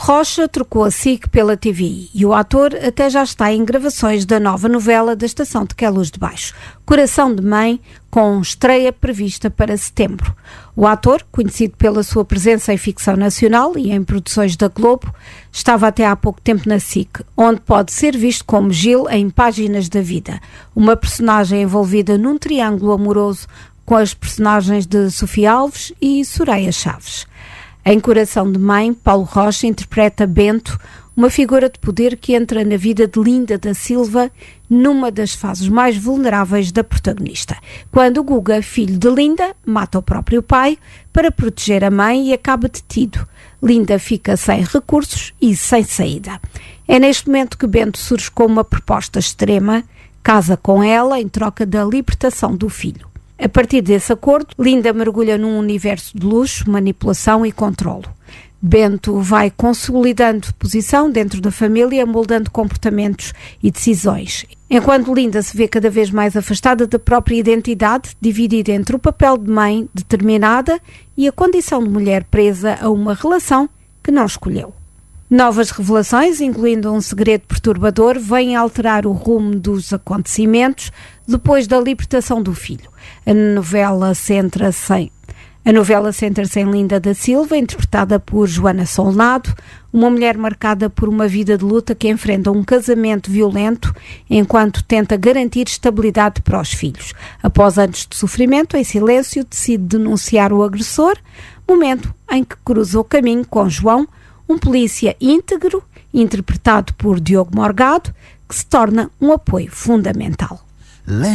Rocha trocou a SIC pela TVI e o ator até já está em gravações da nova novela da estação de Queluz de Baixo, Coração de Mãe, com estreia prevista para setembro. O ator, conhecido pela sua presença em ficção nacional e em produções da Globo, estava até há pouco tempo na SIC, onde pode ser visto como Gil em Páginas da Vida, uma personagem envolvida num triângulo amoroso com as personagens de Sofia Alves e Soraya Chaves. Em Coração de Mãe, Paulo Rocha interpreta Bento, uma figura de poder que entra na vida de Linda da Silva numa das fases mais vulneráveis da protagonista, quando Guga, filho de Linda, mata o próprio pai para proteger a mãe e acaba detido. Linda fica sem recursos e sem saída. É neste momento que Bento surge com uma proposta extrema, casa com ela em troca da libertação do filho. A partir desse acordo, Linda mergulha num universo de luxo, manipulação e controlo. Bento vai consolidando posição dentro da família, moldando comportamentos e decisões. Enquanto Linda se vê cada vez mais afastada da própria identidade, dividida entre o papel de mãe determinada e a condição de mulher presa a uma relação que não escolheu. Novas revelações, incluindo um segredo perturbador, vêm alterar o rumo dos acontecimentos depois da libertação do filho. A novela centra-se em Linda da Silva, interpretada por Joana Solnado, uma mulher marcada por uma vida de luta que enfrenta um casamento violento enquanto tenta garantir estabilidade para os filhos. Após anos de sofrimento, em silêncio, decide denunciar o agressor, momento em que cruza o caminho com João, um polícia íntegro, interpretado por Diogo Morgado, que se torna um apoio fundamental.